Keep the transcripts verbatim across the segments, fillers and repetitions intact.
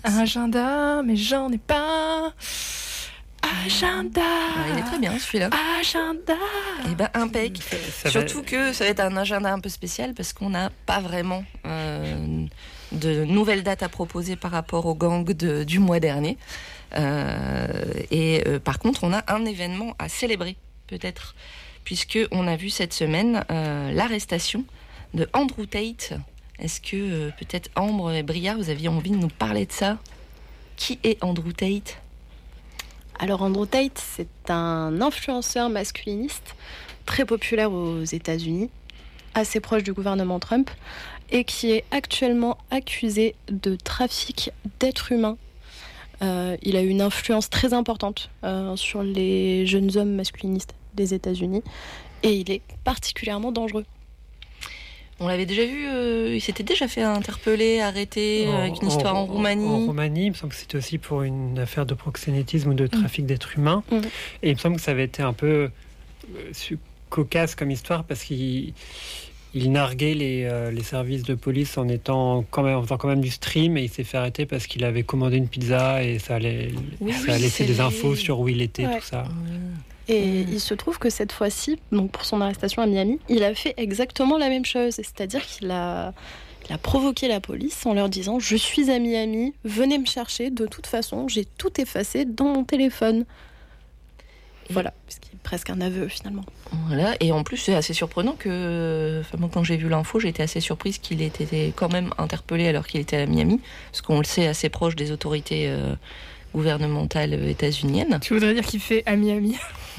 Agenda, mais j'en ai pas. Agenda. Ah, il est très bien celui-là. Agenda. Et ben impec. Ça Surtout va... que ça va être un agenda un peu spécial parce qu'on n'a pas vraiment euh, de nouvelles dates à proposer par rapport au gang de, du mois dernier. Euh, et euh, par contre, on a un événement à célébrer peut-être, puisque on a vu cette semaine euh, l'arrestation de Andrew Tate. Est-ce que euh, peut-être Ambre et Briard, vous aviez envie de nous parler de ça? Qui est Andrew Tate? Alors Andrew Tate, c'est un influenceur masculiniste très populaire aux États-Unis, assez proche du gouvernement Trump, et qui est actuellement accusé de trafic d'êtres humains. Euh, il a eu une influence très importante euh, sur les jeunes hommes masculinistes des États-Unis, et il est particulièrement dangereux. On l'avait déjà vu, euh, il s'était déjà fait interpeller, arrêter, en, euh, avec une histoire en, en Roumanie. En Roumanie, il me semble que c'était aussi pour une affaire de proxénétisme ou de trafic mmh. d'êtres humains. Mmh. Et il me semble que ça avait été un peu euh, cocasse comme histoire parce qu'il il narguait les, euh, les services de police en, étant quand même, en faisant quand même du stream, et il s'est fait arrêter parce qu'il avait commandé une pizza et ça allait, oui, ça a laissé des infos sur où il était, ouais. tout ça. Mmh. Et mmh. il se trouve que cette fois-ci, donc pour son arrestation à Miami, il a fait exactement la même chose. C'est-à-dire qu'il a, il a provoqué la police en leur disant « Je suis à Miami, venez me chercher, de toute façon, j'ai tout effacé dans mon téléphone. » Voilà, ce qui est presque un aveu finalement. Voilà, et en plus c'est assez surprenant que, enfin, moi, quand j'ai vu l'info, j'ai été assez surprise qu'il ait été quand même interpellé alors qu'il était à Miami, parce qu'on le sait assez proche des autorités euh, gouvernementales états-uniennes. Tu voudrais dire qu'il fait à Miami?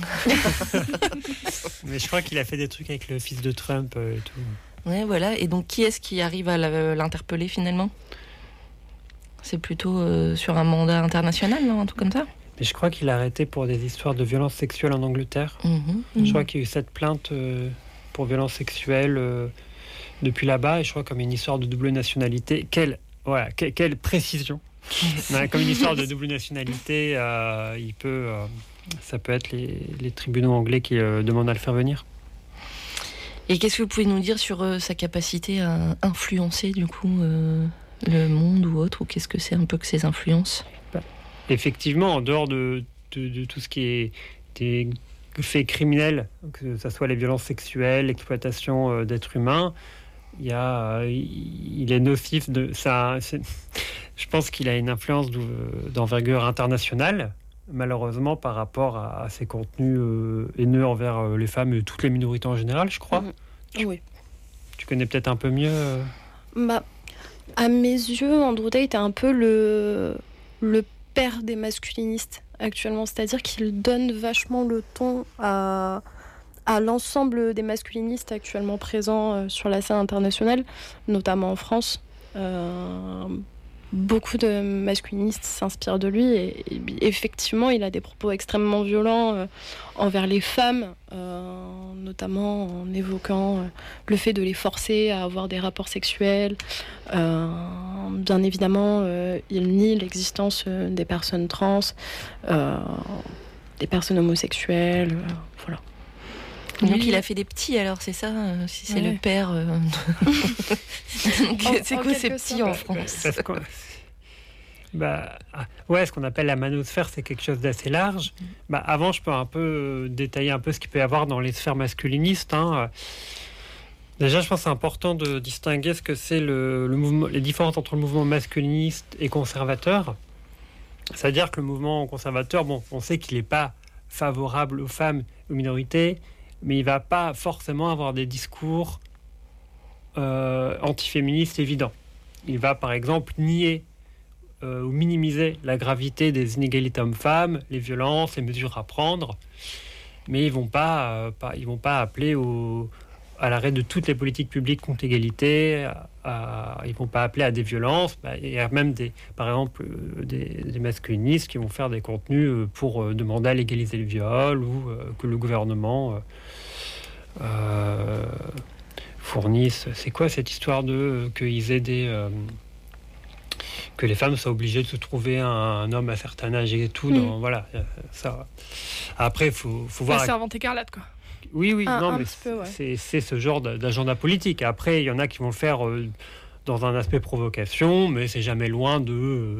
Mais je crois qu'il a fait des trucs avec le fils de Trump euh, et tout. Ouais, voilà, et donc qui est-ce qui arrive à l'interpeller finalement? C'est plutôt euh, sur un mandat international, non, un truc comme ça? Mais je crois qu'il a arrêté pour des histoires de violences sexuelles en Angleterre. Mmh, mmh. Je crois qu'il y a eu cette plainte euh, pour violences sexuelles euh, depuis là-bas. Et je crois comme une histoire de double nationalité. Quelle, voilà, que, quelle précision. Non, comme une histoire de double nationalité, euh, il peut, euh, ça peut être les, les tribunaux anglais qui euh, demandent à le faire venir. Et qu'est-ce que vous pouvez nous dire sur euh, sa capacité à influencer du coup euh, le monde ou autre? Ou qu'est-ce que c'est un peu que ces influences? Effectivement, en dehors de, de, de tout ce qui est des faits criminels, que ce soit les violences sexuelles, l'exploitation euh, d'êtres humains, il, y a, euh, il est nocif. De, ça, je pense qu'il a une influence d'envergure internationale, malheureusement, par rapport à, à ses contenus euh, haineux envers euh, les femmes et toutes les minorités en général, je crois. Mmh. Tu, oui. Tu connais peut-être un peu mieux euh... bah, à mes yeux, Andrew Tate est un peu le... le père des masculinistes actuellement, c'est-à-dire qu'il donne vachement le ton à, à l'ensemble des masculinistes actuellement présents euh, sur la scène internationale, notamment en France. Euh, beaucoup de masculinistes s'inspirent de lui et, et effectivement, il a des propos extrêmement violents euh, envers les femmes, euh, notamment en évoquant euh, le fait de les forcer à avoir des rapports sexuels. Euh, bien évidemment, euh, il nie l'existence euh, des personnes trans, euh, des personnes homosexuelles, euh, voilà. Donc oui. Il a fait des petits alors, c'est ça, euh, si c'est ouais. le père. Euh... Donc, c'est quoi ces petits en France? Bah, ouais, ce qu'on appelle la manosphère, c'est quelque chose d'assez large. Bah, avant, je peux un peu détailler un peu ce qu'il peut y avoir dans les sphères masculinistes. Hein. Déjà, je pense que c'est important de distinguer ce que c'est le, le mouvement, les différences entre le mouvement masculiniste et conservateur. C'est-à-dire que le mouvement conservateur, bon, on sait qu'il n'est pas favorable aux femmes, aux minorités, mais il ne va pas forcément avoir des discours euh, antiféministes évidents. Il va, par exemple, nier euh, ou minimiser la gravité des inégalités hommes-femmes, les violences, les mesures à prendre, mais ils ne vont pas, euh, pas, ils vont pas appeler au, à l'arrêt de toutes les politiques publiques contre l'égalité, à, à, ils ne vont pas appeler à des violences. Bah, il y a même, des, par exemple, euh, des, des masculinistes qui vont faire des contenus pour euh, demander à légaliser le viol ou euh, que le gouvernement... Euh, Euh, fournissent. C'est quoi cette histoire de euh, qu'ils aient des euh, que les femmes soient obligées de se trouver un, un homme à certain âge et tout. Dans, mmh. Voilà, ça. Après, faut faut voir. La servante écarlate, quoi. Oui, oui, un, non, un mais peu, ouais. c'est c'est ce genre d'agenda politique. Après, il y en a qui vont le faire euh, dans un aspect provocation, mais c'est jamais loin de